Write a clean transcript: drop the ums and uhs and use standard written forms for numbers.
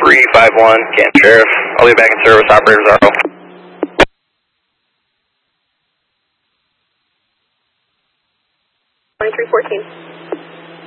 351, Canton Sheriff. I'll be back in service, operators are. 2314.